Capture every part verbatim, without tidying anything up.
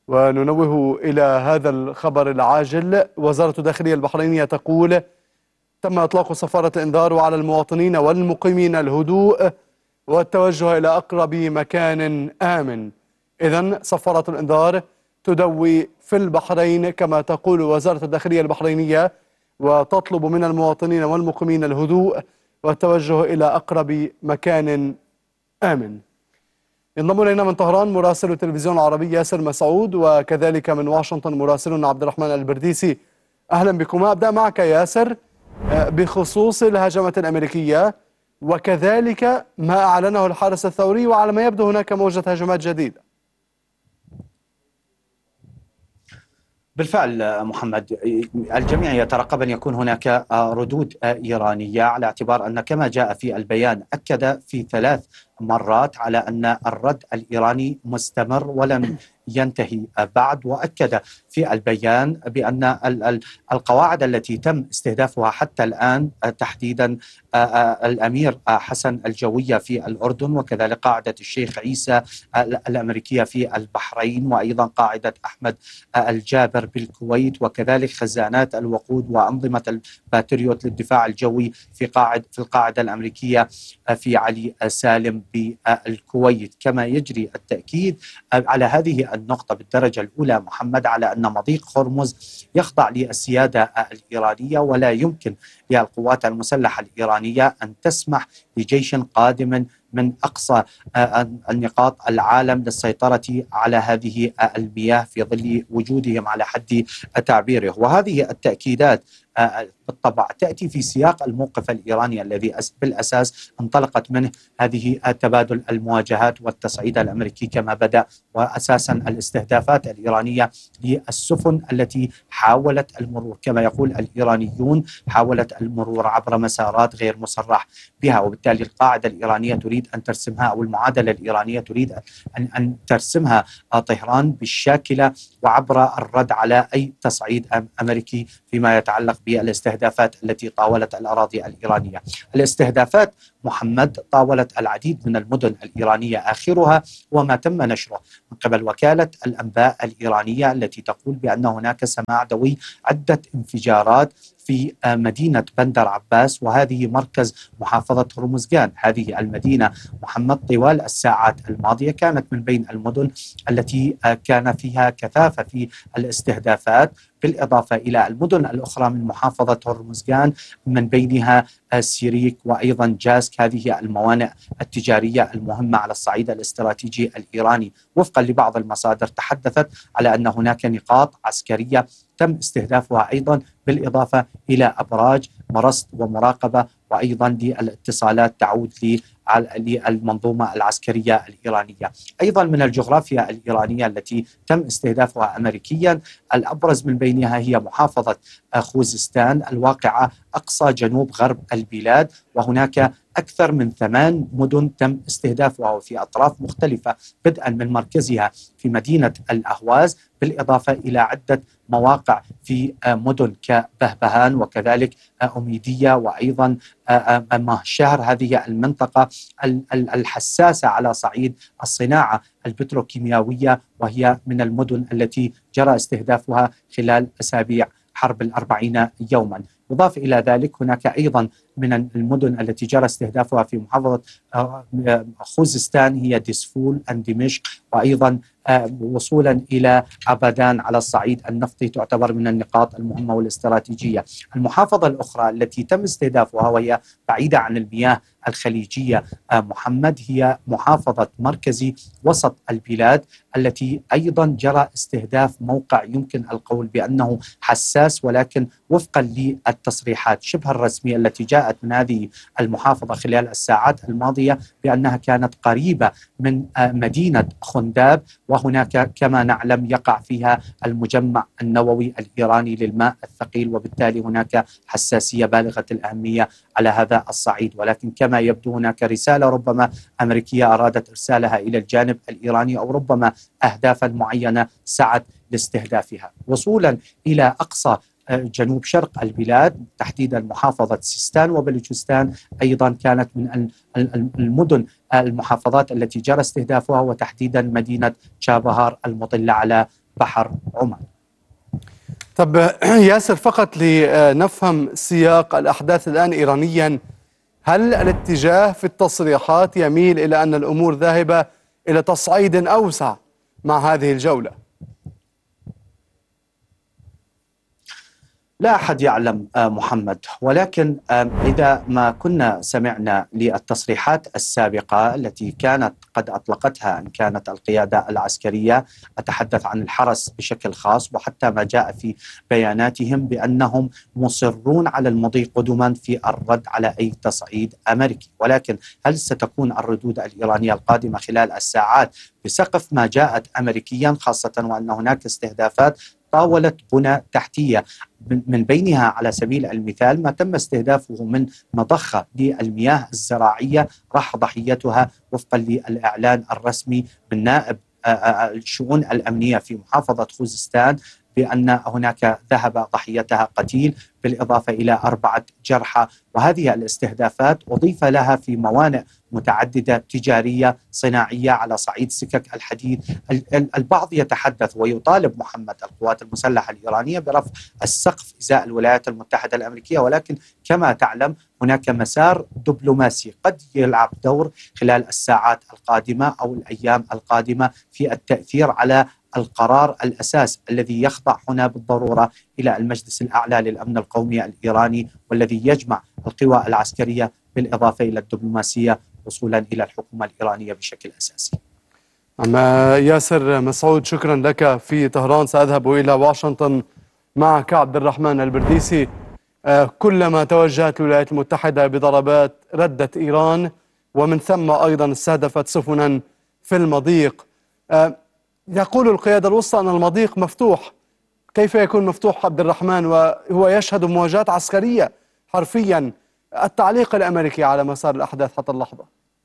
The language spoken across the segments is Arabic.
وننوه إلى هذا الخبر العاجل. وزارة الداخلية البحرينية تقول: تم إطلاق صفارة إنذار على المواطنين والمقيمين الهدوء والتوجه إلى أقرب مكان آمن. إذن صفارة الإنذار تدوي في البحرين كما تقول وزارة الداخلية البحرينية، وتطلب من المواطنين والمقيمين الهدوء والتوجه إلى أقرب مكان آمن. ينضم إلينا من طهران مراسل التلفزيون العربي ياسر مسعود، وكذلك من واشنطن مراسلنا عبد الرحمن البرديسي. أهلا بكما. أبدأ معك ياسر بخصوص الهجمة الأمريكية وكذلك ما أعلنه الحرس الثوري، وعلى ما يبدو هناك موجة هجمات جديدة. بالفعل محمد، الجميع يترقب أن يكون هناك ردود إيرانية، على اعتبار أن كما جاء في البيان أكد في ثلاث مرات على أن الرد الإيراني مستمر ولم ينتهي بعد. وأكد في البيان بأن القواعد التي تم استهدافها حتى الآن تحديدا الأمير حسن الجوية في الأردن، وكذلك قاعدة الشيخ عيسى الأمريكية في البحرين، وأيضا قاعدة أحمد الجابر بالكويت، وكذلك خزانات الوقود وأنظمة الباتريوت للدفاع الجوي في قاعد في القاعدة الأمريكية في علي سالم بالكويت. كما يجري التأكيد على هذه النقطة بالدرجة الأولى محمد على أن مضيق هرمز يخضع للسيادة الإيرانية، ولا يمكن للقوات المسلحة الإيرانية أن تسمح لجيش قادم من أقصى النقاط العالم للسيطرة على هذه المياه في ظل وجودهم على حد تعبيره. وهذه التأكيدات بالطبع تأتي في سياق الموقف الإيراني الذي بالأساس انطلقت منه هذه تبادل المواجهات والتصعيد الأمريكي كما بدأ، وأساسا الاستهدافات الإيرانية للسفن التي حاولت المرور، كما يقول الإيرانيون، حاولت المرور عبر مسارات غير مصرح بها. وبالتالي القاعدة الإيرانية تريد أن ترسمها، أو المعادلة الإيرانية تريد أن, أن ترسمها طهران بالشاكلة وعبر الرد على أي تصعيد أمريكي فيما يتعلق بالاستهدافات التي طاولت الأراضي الإيرانية. الاستهدافات محمد طاولت العديد من المدن الإيرانية، آخرها وما تم نشره من قبل وكالة الأنباء الإيرانية التي تقول بأن هناك سماع دوي عدة انفجارات في مدينة بندر عباس، وهذه مركز محافظة هرمزغان. هذه المدينة محمد طوال الساعات الماضية كانت من بين المدن التي كان فيها كثافة في الاستهدافات، بالإضافة إلى المدن الأخرى من محافظة هرمزغان، من بينها سيريك وأيضا جاسك، هذه الموانئ التجارية المهمة على الصعيد الاستراتيجي الإيراني. وفقا لبعض المصادر تحدثت على أن هناك نقاط عسكرية تم استهدافها أيضا، بالإضافة إلى أبراج مرصد ومراقبة، وأيضا للاتصالات تعود للمنظومة العسكرية الإيرانية. أيضا من الجغرافيا الإيرانية التي تم استهدافها أمريكيا، الأبرز من بينها هي محافظة خوزستان الواقعة أقصى جنوب غرب البلاد، وهناك أكثر من ثمان مدن تم استهدافها وفي أطراف مختلفة، بدءا من مركزها في مدينة الأهواز، بالإضافة إلى عدة مواقع في مدن كبهبهان وكذلك أميدية وأيضا مهشهر، هذه المنطقة الحساسة على صعيد الصناعة البتروكيماوية، وهي من المدن التي جرى استهدافها خلال أسابيع حرب الأربعين يوما. يضاف إلى ذلك هناك أيضا من المدن التي جرى استهدافها في محافظة خوزستان هي ديسفول دمشق، وأيضا وصولا إلى عبدان على الصعيد النفطي تعتبر من النقاط المهمة والاستراتيجية. المحافظة الأخرى التي تم استهدافها وهي بعيدة عن المياه الخليجية محمد هي محافظة مركزي وسط البلاد، التي أيضا جرى استهداف موقع يمكن القول بأنه حساس، ولكن وفقا للتصريحات شبه الرسمية التي جاءت من هذه المحافظة خلال الساعات الماضية بأنها كانت قريبة من مدينة خنداب، وهناك كما نعلم يقع فيها المجمع النووي الإيراني للماء الثقيل، وبالتالي هناك حساسية بالغة الأهمية على هذا الصعيد. ولكن كما يبدو هناك رسالة ربما أمريكية أرادت إرسالها إلى الجانب الإيراني، أو ربما أهدافا معينة سعت لاستهدافها. وصولا إلى أقصى جنوب شرق البلاد تحديدا محافظة سيستان وبلوچستان أيضا كانت من المدن المحافظات التي جرى استهدافها، وتحديدا مدينة شابهار المطلة على بحر عمان. طب ياسر، فقط لنفهم سياق الأحداث الآن إيرانيا، هل الاتجاه في التصريحات يميل إلى أن الأمور ذاهبة إلى تصعيد أوسع مع هذه الجولة؟ لا أحد يعلم محمد، ولكن إذا ما كنا سمعنا للتصريحات السابقة التي كانت قد أطلقتها إن كانت القيادة العسكرية، أتحدث عن الحرس بشكل خاص، وحتى ما جاء في بياناتهم بأنهم مصرون على المضي قدما في الرد على أي تصعيد أمريكي. ولكن هل ستكون الردود الإيرانية القادمة خلال الساعات بسقف ما جاءت أمريكيا، خاصة وأن هناك استهدافات طاولة بنى تحتية، من بينها على سبيل المثال ما تم استهدافه من مضخة للمياه الزراعية راح ضحيتها وفقا للإعلان الرسمي من نائب الشؤون الأمنية في محافظة خوزستان بأن هناك ذهب ضحيتها قتيل، بالإضافة إلى أربعة جرحى. وهذه الاستهدافات أضيف لها في موانئ متعددة تجارية صناعية على صعيد سكك الحديد. البعض يتحدث ويطالب محمد القوات المسلحة الإيرانية برفع السقف إزاء الولايات المتحدة الأمريكية، ولكن كما تعلم هناك مسار دبلوماسي قد يلعب دور خلال الساعات القادمة أو الأيام القادمة في التأثير على القرار الأساس الذي يخضع هنا بالضرورة إلى المجلس الأعلى للأمن القومي الإيراني، والذي يجمع القوى العسكرية بالإضافة إلى الدبلوماسية وصولا إلى الحكومة الإيرانية بشكل أساسي. أما ياسر مسعود، شكرا لك في طهران. سأذهب إلى واشنطن معك عبد الرحمن البرديسي. كلما توجهت الولايات المتحدة بضربات ردت إيران، ومن ثم أيضا استهدفت سفنا في المضيق. يقول القيادة الوسطى أن المضيق مفتوح. كيف يكون مفتوح عبد الرحمن وهو يشهد مواجهات عسكرية حرفيا؟ التعليق الأمريكي على مسار الأحداث حتى اللحظة.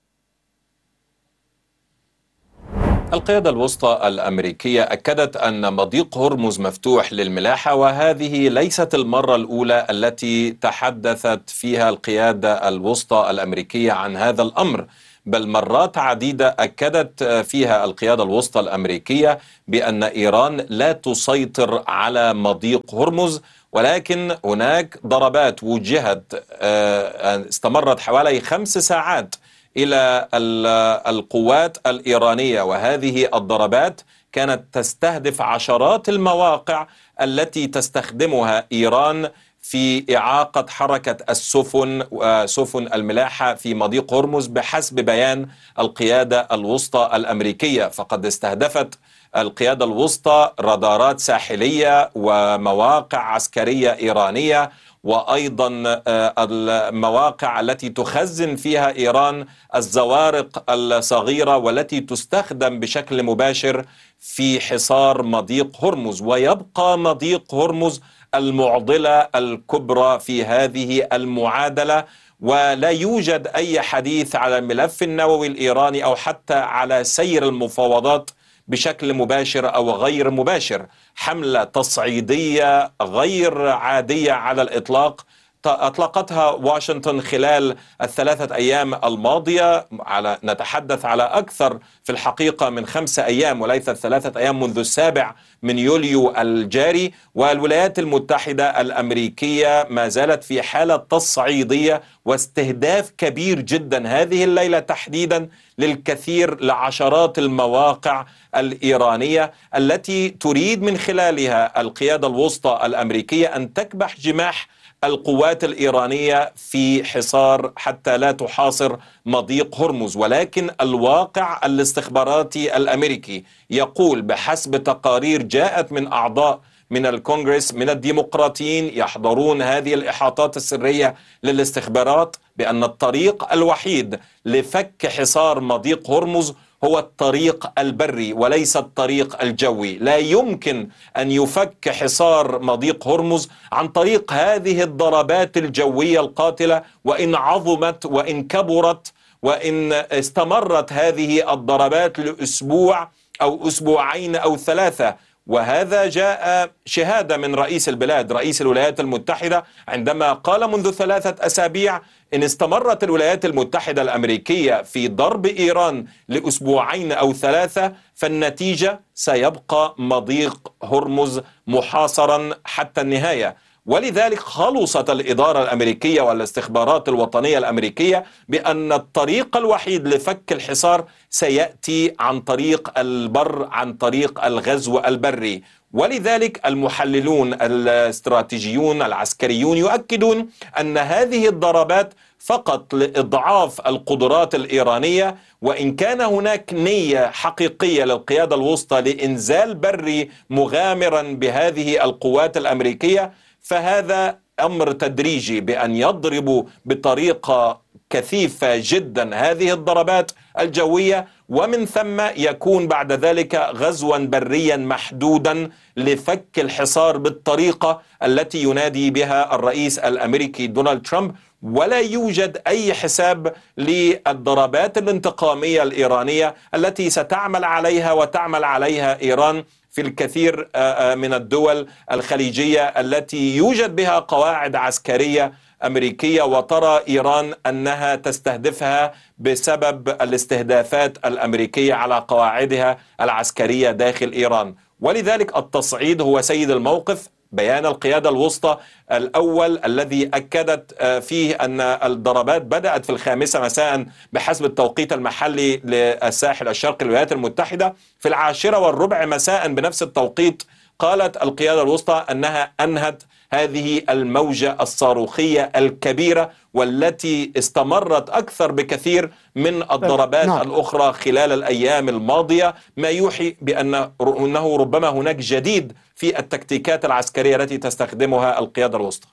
القيادة الوسطى الأمريكية أكدت أن مضيق هرمز مفتوح للملاحة، وهذه ليست المرة الأولى التي تحدثت فيها القيادة الوسطى الأمريكية عن هذا الأمر، بل مرات عديدة أكدت فيها القيادة الوسطى الأمريكية بأن إيران لا تسيطر على مضيق هرمز، ولكن هناك ضربات وجهت استمرت حوالي خمس ساعات إلى القوات الإيرانية، وهذه الضربات كانت تستهدف عشرات المواقع التي تستخدمها إيران في إعاقة حركة السفن وسفن الملاحة في مضيق هرمز بحسب بيان القيادة الوسطى الأمريكية. فقد استهدفت القيادة الوسطى رادارات ساحلية ومواقع عسكرية إيرانية، وأيضا المواقع التي تخزن فيها إيران الزوارق الصغيرة والتي تستخدم بشكل مباشر في حصار مضيق هرمز. ويبقى مضيق هرمز المعضلة الكبرى في هذه المعادلة، ولا يوجد أي حديث على الملف النووي الإيراني أو حتى على سير المفاوضات بشكل مباشر أو غير مباشر. حملة تصعيدية غير عادية على الإطلاق أطلقتها واشنطن خلال الثلاثة أيام الماضية، على نتحدث على أكثر في الحقيقة من خمسة أيام وليس ثلاثة أيام، منذ السابع من يوليو الجاري. والولايات المتحدة الأمريكية ما زالت في حالة تصعيدية واستهداف كبير جدا هذه الليلة تحديدا للكثير لعشرات المواقع الإيرانية التي تريد من خلالها القيادة الوسطى الأمريكية أن تكبح جماح القوات الإيرانية في حصار حتى لا تحاصر مضيق هرمز. ولكن الواقع الاستخباراتي الأمريكي يقول بحسب تقارير جاءت من أعضاء من الكونغرس من الديمقراطيين يحضرون هذه الإحاطات السرية للاستخبارات بأن الطريق الوحيد لفك حصار مضيق هرمز هو الطريق البري وليس الطريق الجوي. لا يمكن أن يفك حصار مضيق هرمز عن طريق هذه الضربات الجوية القاتلة، وإن عظمت وإن كبرت وإن استمرت هذه الضربات لأسبوع أو أسبوعين أو ثلاثة. وهذا جاء شهادة من رئيس البلاد رئيس الولايات المتحدة عندما قال منذ ثلاثة أسابيع إن استمرت الولايات المتحدة الأمريكية في ضرب إيران لأسبوعين أو ثلاثة فالنتيجة سيبقى مضيق هرمز محاصرا حتى النهاية. ولذلك خلصت الإدارة الأمريكية والاستخبارات الوطنية الأمريكية بأن الطريق الوحيد لفك الحصار سيأتي عن طريق البر، عن طريق الغزو البري. ولذلك المحللون الاستراتيجيون العسكريون يؤكدون أن هذه الضربات فقط لإضعاف القدرات الإيرانية، وإن كان هناك نية حقيقية للقيادة الوسطى لإنزال بري مغامرا بهذه القوات الأمريكية، فهذا أمر تدريجي بأن يضربوا بطريقة كثيفة جدا هذه الضربات الجوية، ومن ثم يكون بعد ذلك غزوا بريا محدودا لفك الحصار بالطريقة التي ينادي بها الرئيس الأمريكي دونالد ترامب. ولا يوجد أي حساب للضربات الانتقامية الإيرانية التي ستعمل عليها وتعمل عليها إيران في الكثير من الدول الخليجية التي يوجد بها قواعد عسكرية أمريكية، وترى إيران أنها تستهدفها بسبب الاستهدافات الأمريكية على قواعدها العسكرية داخل إيران. ولذلك التصعيد هو سيد الموقف. بيان القيادة الوسطى الأول الذي أكدت فيه أن الضربات بدأت في الخامسة مساء بحسب التوقيت المحلي للساحل الشرقي للولايات المتحدة، في العاشرة والربع مساء بنفس التوقيت قالت القيادة الوسطى أنها أنهت هذه الموجة الصاروخية الكبيرة والتي استمرت أكثر بكثير من الضربات نعم. الأخرى خلال الأيام الماضية، ما يوحي بأنه ربما هناك جديد في التكتيكات العسكرية التي تستخدمها القيادة الوسطى.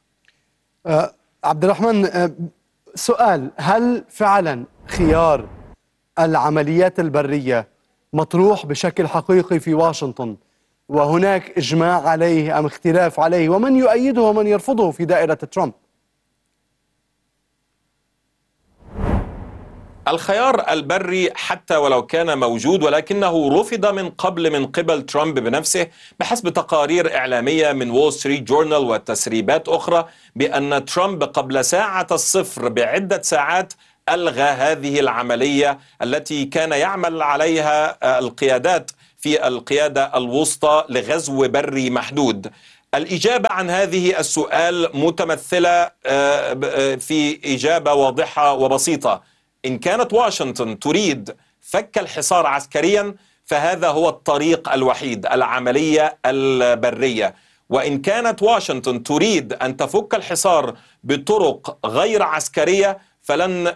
أه عبد الرحمن، أه سؤال: هل فعلا خيار العمليات البرية مطروح بشكل حقيقي في واشنطن وهناك إجماع عليه أم اختلاف عليه، ومن يؤيده ومن يرفضه في دائرة ترامب؟ الخيار البري حتى ولو كان موجود ولكنه رفض من قبل من قبل ترامب بنفسه بحسب تقارير إعلامية من وول ستريت جورنال وتسريبات أخرى بأن ترامب قبل ساعة الصفر بعدة ساعات ألغى هذه العملية التي كان يعمل عليها القيادات في القيادة الوسطى لغزو بري محدود. الإجابة عن هذه السؤال متمثلة في إجابة واضحة وبسيطة: إن كانت واشنطن تريد فك الحصار عسكريا فهذا هو الطريق الوحيد، العملية البرية. وإن كانت واشنطن تريد أن تفك الحصار بطرق غير عسكرية فلن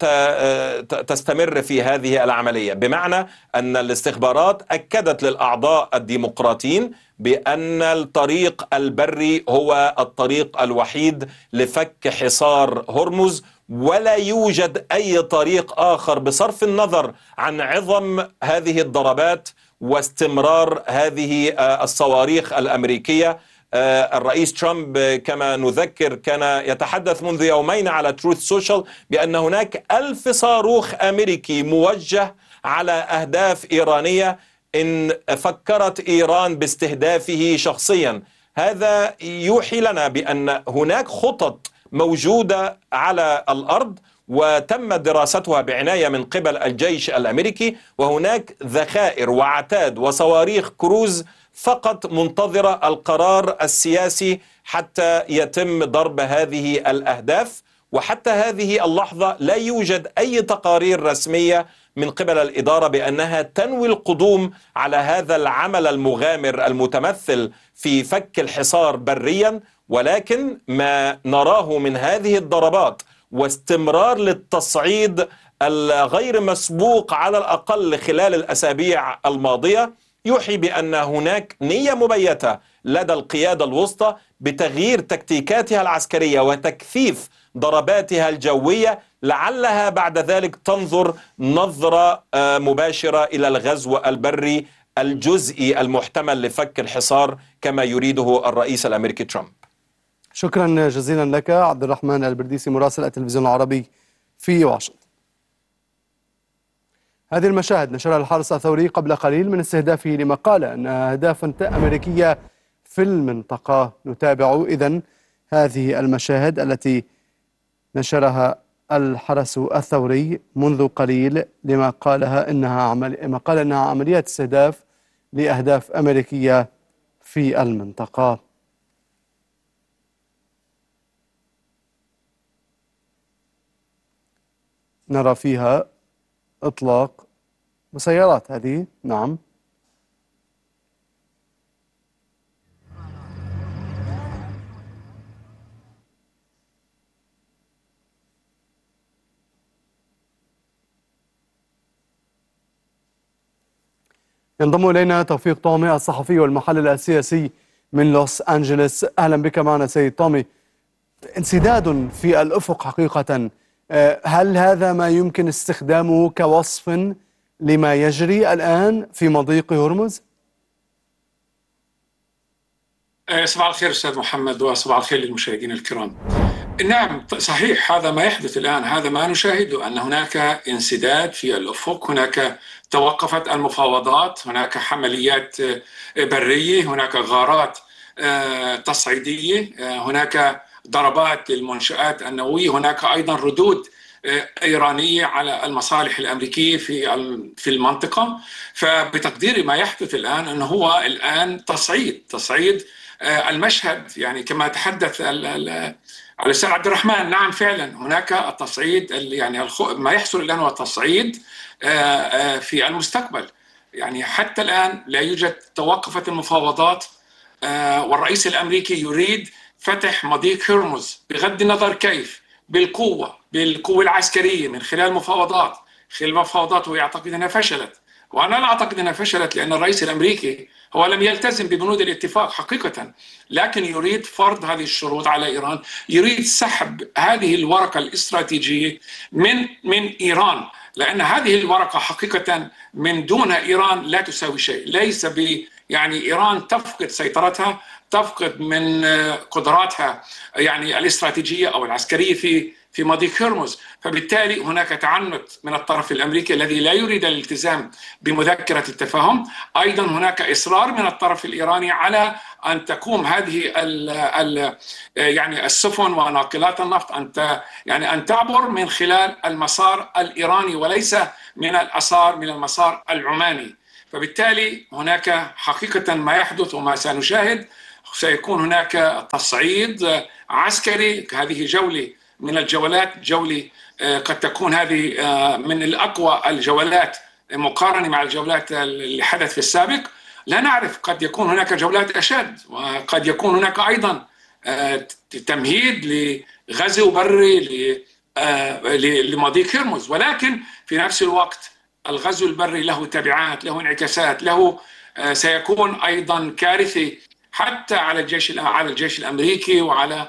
تستمر في هذه العملية، بمعنى أن الاستخبارات أكدت للأعضاء الديمقراطيين بأن الطريق البري هو الطريق الوحيد لفك حصار هرمز، ولا يوجد أي طريق آخر بصرف النظر عن عظم هذه الضربات واستمرار هذه الصواريخ الأمريكية. الرئيس ترامب كما نذكر كان يتحدث منذ يومين على تروث سوشيال بأن هناك ألف صاروخ أمريكي موجه على أهداف إيرانية إن فكرت إيران باستهدافه شخصيا. هذا يوحي لنا بأن هناك خطط موجودة على الأرض وتم دراستها بعناية من قبل الجيش الأمريكي، وهناك ذخائر وعتاد وصواريخ كروز فقط منتظرة القرار السياسي حتى يتم ضرب هذه الأهداف. وحتى هذه اللحظة لا يوجد أي تقارير رسمية من قبل الإدارة بأنها تنوي القدوم على هذا العمل المغامر المتمثل في فك الحصار بريا، ولكن ما نراه من هذه الضربات واستمرار للتصعيد الغير مسبوق على الأقل خلال الأسابيع الماضية يوحي بأن هناك نية مبيتة لدى القيادة الوسطى بتغيير تكتيكاتها العسكرية وتكثيف ضرباتها الجوية، لعلها بعد ذلك تنظر نظرة مباشرة إلى الغزو البري الجزئي المحتمل لفك الحصار كما يريده الرئيس الأمريكي ترامب. شكرا جزيلا لك عبد الرحمن البرديسي مراسل التلفزيون العربي في واشنطن. هذه المشاهد نشرها الحرس الثوري قبل قليل من استهدافه لما قال أنها أهداف أمريكية في المنطقة. نتابع إذن هذه المشاهد التي نشرها الحرس الثوري منذ قليل لما قالها إنها عمل ما قال إنها عمليات استهداف لأهداف أمريكية في المنطقة. نرى فيها إطلاق مسيرات هذه. نعم، ينضم إلينا توفيق طامي الصحفي والمحلل السياسي من لوس أنجلوس. أهلا بك معنا سيد طامي. انسداد في الأفق حقيقة، هل هذا ما يمكن استخدامه كوصف لما يجري الآن في مضيق هرمز؟ صباح الخير أستاذ محمد، وصباح الخير للمشاهدين الكرام. نعم صحيح، هذا ما يحدث الآن، هذا ما نشاهده، أن هناك انسداد في الأفق، هناك توقفت المفاوضات، هناك حمليات برية، هناك غارات تصعيدية، هناك ضربات للمنشآت النووية، هناك أيضا ردود إيرانية على المصالح الأمريكية في في المنطقة. فبتقديري ما يحدث الآن أنه هو الآن تصعيد تصعيد المشهد، يعني كما تحدث الأستاذ عبد الرحمن. نعم فعلا هناك التصعيد، يعني ما يحصل الآن هو تصعيد في المستقبل. يعني حتى الآن لا يوجد، توقفت المفاوضات، والرئيس الأمريكي يريد فتح مضيق هرمز بغض النظر كيف، بالقوة بالقوة العسكرية من خلال مفاوضات خلال المفاوضات ويعتقد أنها فشلت. وأنا لا أعتقد أنها فشلت، لأن الرئيس الأمريكي هو لم يلتزم ببنود الاتفاق حقيقة، لكن يريد فرض هذه الشروط على إيران، يريد سحب هذه الورقة الاستراتيجية من من إيران، لأن هذه الورقة حقيقة من دونها إيران لا تساوي شيء. ليس ب يعني إيران تفقد سيطرتها، تفقد من قدراتها يعني الاستراتيجية أو العسكرية في في مضيق هرمز. فبالتالي هناك تعنت من الطرف الأمريكي الذي لا يريد الالتزام بمذكرة التفاهم. أيضا هناك إصرار من الطرف الإيراني على أن تقوم هذه ال ال يعني السفن وناقلات النفط أن يعني أن تعبر من خلال المسار الإيراني وليس من الأسار من المسار العماني. فبالتالي هناك حقيقة ما يحدث وما سنشاهد، سيكون هناك تصعيد عسكري. هذه جولة من الجولات، جولة قد تكون هذه من الأقوى الجولات مقارنة مع الجولات اللي حدث في السابق. لا نعرف، قد يكون هناك جولات أشد، وقد يكون هناك أيضا تمهيد لغزو بري لمضيق هرمز. ولكن في نفس الوقت الغزو البري له تبعات، له انعكاسات، له سيكون أيضا كارثي حتى على الجيش على الجيش الأمريكي وعلى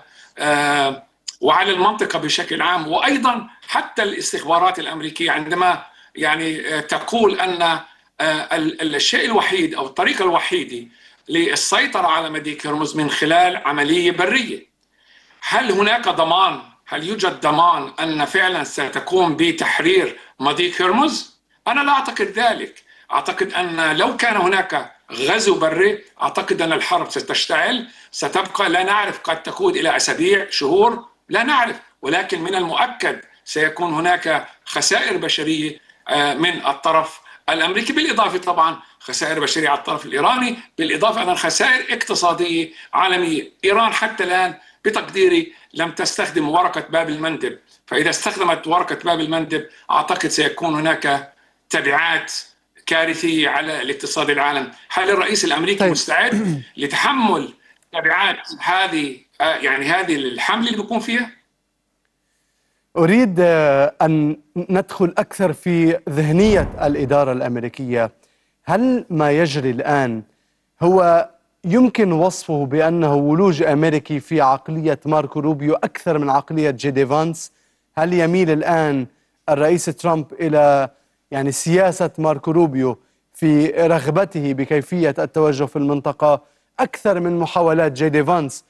وعلى المنطقة بشكل عام. وأيضا حتى الاستخبارات الأمريكية عندما يعني تقول أن الشيء الوحيد أو الطريقة الوحيدة للسيطرة على مضيق هرمز من خلال عملية برية، هل هناك ضمان؟ هل يوجد ضمان أن فعلا ستقوم بتحرير مضيق هرمز؟ أنا لا أعتقد ذلك. أعتقد أن لو كان هناك غزو بري، أعتقد أن الحرب ستشتعل، ستبقى لا نعرف، قد تقود إلى أسابيع، شهور، لا نعرف. ولكن من المؤكد سيكون هناك خسائر بشرية من الطرف الأمريكي، بالإضافة طبعا خسائر بشرية على الطرف الإيراني، بالإضافة أيضا خسائر اقتصادية عالمية. إيران حتى الآن بتقديري لم تستخدم ورقة باب المندب، فإذا استخدمت ورقة باب المندب أعتقد سيكون هناك تبعات كارثية على الاقتصاد العالم. هل الرئيس الأمريكي طيب. مستعد لتحمل تبعات هذه يعني هذه الحملة اللي بيكون فيها؟ أريد أن ندخل أكثر في ذهنية الإدارة الأمريكية. هل ما يجري الآن هو يمكن وصفه بأنه ولوج أمريكي في عقلية ماركو روبيو أكثر من عقلية جي دي فانس؟ هل يميل الآن الرئيس ترامب إلى يعني سياسة ماركو روبيو في رغبته بكيفية التوجه في المنطقة أكثر من محاولات جي دي فانس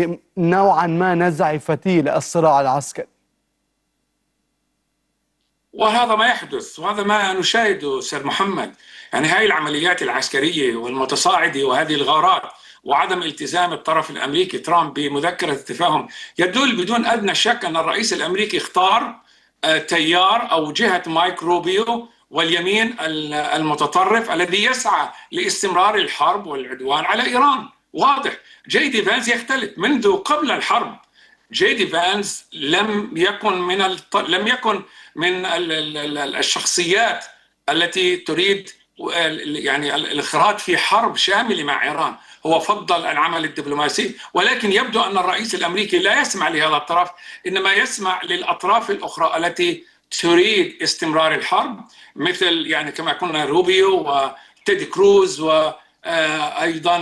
لنوعا ما نزع فتيل الصراع العسكري؟ وهذا ما يحدث وهذا ما نشاهده أستاذ محمد. يعني هاي العمليات العسكرية والمتصاعدة وهذه الغارات وعدم التزام الطرف الأمريكي ترامب بمذكرة التفاهم يدل بدون أدنى شك أن الرئيس الأمريكي اختار تيار أو جهة مايك روبيو واليمين المتطرف الذي يسعى لاستمرار الحرب والعدوان على إيران. واضح. جي دي فانس يختلف منذ قبل الحرب. جي دي فانس لم يكن من الط... لم يكن من الشخصيات التي تريد يعني الانخراط في حرب شاملة مع إيران. هو فضل العمل الدبلوماسي، ولكن يبدو أن الرئيس الأمريكي لا يسمع لهذا الطرف، إنما يسمع للأطراف الأخرى التي تريد استمرار الحرب، مثل يعني كما قلنا روبيو وتيدي كروز وأيضا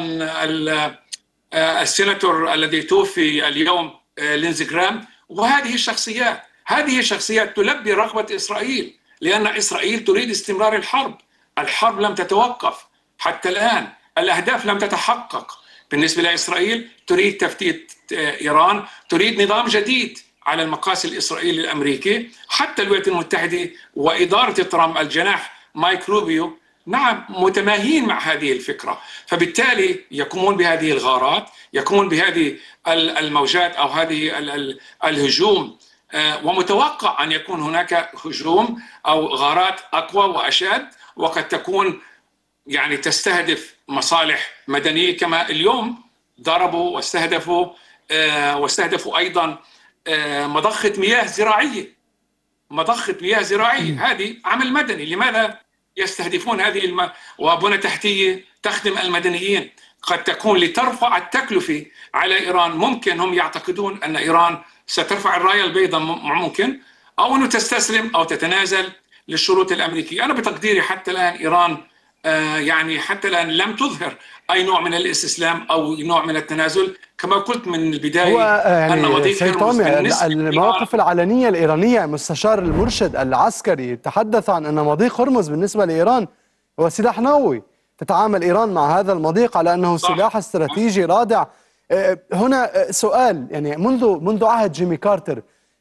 السيناتور الذي توفي اليوم لينزي جرام. وهذه الشخصيات هذه الشخصيات تلبي رغبة إسرائيل، لأن إسرائيل تريد استمرار الحرب. الحرب لم تتوقف حتى الآن، الأهداف لم تتحقق. بالنسبة لإسرائيل تريد تفتيت إيران، تريد نظام جديد على المقاس الإسرائيلي الأمريكي. حتى الولايات المتحدة وإدارة ترامب الجناح مايك روبيو نعم متماهين مع هذه الفكرة، فبالتالي يقومون بهذه الغارات، يقومون بهذه الموجات أو هذه الهجوم، ومتوقع أن يكون هناك هجوم أو غارات أقوى وأشد، وقد تكون يعني تستهدف مصالح مدنية كما اليوم ضربوا واستهدفوا واستهدفوا أيضا مضخة مياه زراعية مضخة مياه زراعية. هذه عمل مدني. لماذا يستهدفون هذه الم... وبنى تحتية تخدم المدنيين؟ قد تكون لترفع التكلفة على إيران. ممكن هم يعتقدون أن إيران سترفع الراية البيضاء، ممكن، أو أنه تستسلم أو تتنازل للشروط الأمريكية. أنا بتقديري حتى الآن إيران آه يعني حتى الآن لم تظهر أي نوع من الاستسلام أو نوع من التنازل. كما قلت من البداية هو يعني أن مضيق هرمز المواقف العلنية الإيرانية، مستشار المرشد العسكري تحدث عن أن مضيق هرمز بالنسبة لإيران هو سلاح نووي. تتعامل إيران مع هذا المضيق على أنه صح. سلاح استراتيجي رادع. هنا سؤال، يعني منذ منذ عهد جيمي كارتر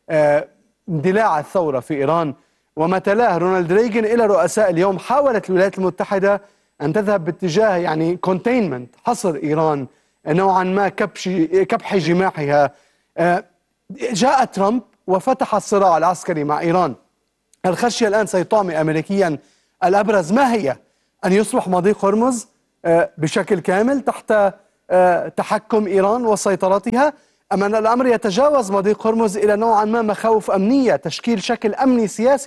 اندلاع الثورة في إيران وما تلاه رونالد ريغان إلى رؤساء اليوم، حاولت الولايات المتحدة أن تذهب باتجاه يعني كونتينمنت، حصر إيران نوعا ما، كبش كبح جماحها. جاء ترامب وفتح الصراع العسكري مع إيران. الخشية الآن سيطامي أمريكيا الأبرز ما هي؟ أن يصبح مضيق هرمز بشكل كامل تحت تحكم إيران وسيطرتها، أم أن الأمر يتجاوز مضيق هرمز إلى نوعا ما مخاوف أمنية، تشكيل شكل أمني سياسي